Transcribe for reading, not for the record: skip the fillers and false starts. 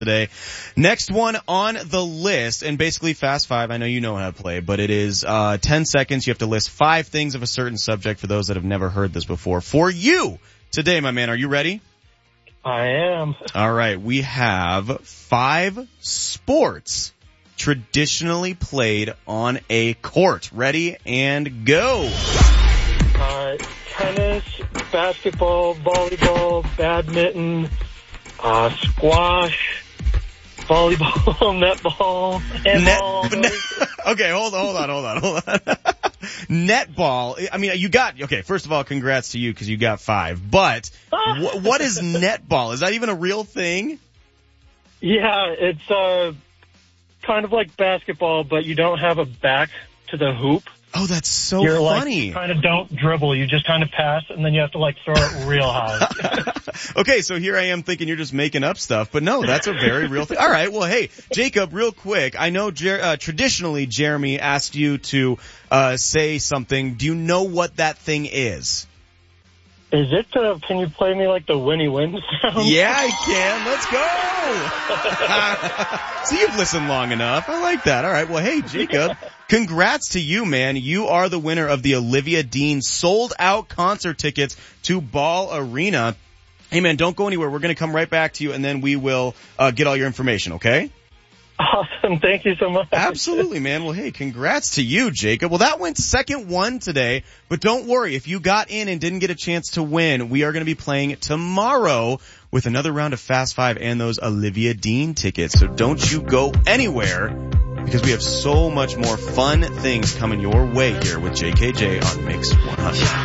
today. Next one on the list, and basically Fast Five, I know you know how to play, but it is 10 seconds. You have to list 5 things of a certain subject for those that have never heard this before. For you today, my man, are you ready? I am. All right, we have 5 sports traditionally played on a court. Ready and go. Tennis, basketball, volleyball, badminton, squash, volleyball, netball, handball. Okay, hold on. Netball. I mean, okay, first of all, congrats to you because you got 5. But what is netball? Is that even a real thing? Yeah, it's kind of like basketball, but you don't have a back to the hoop. Oh, that's so Like, funny. you kind of don't dribble. You just kind of pass, and then you have to, like, throw it real high. Okay, so here I am thinking you're just making up stuff, but no, that's a very real thing. All right, well, hey, Jacob, real quick, I know traditionally Jeremy asked you to say something. Do you know what that thing is? Is it, can you play me like the Winnie Win sound? Yeah, I can. Let's go. So you've listened long enough. I like that. All right. Well, hey, Jacob, congrats to you, man. You are the winner of the Olivia Dean sold out concert tickets to Ball Arena. Hey, man, don't go anywhere. We're going to come right back to you, and then we will get all your information, okay? Awesome. Thank you so much. Absolutely, man. Well, hey, congrats to you, Jacob. Well, that went second one today, but don't worry. If you got in and didn't get a chance to win, we are going to be playing tomorrow with another round of Fast Five and those Olivia Dean tickets. So don't you go anywhere because we have so much more fun things coming your way here with JKJ on Mix 100.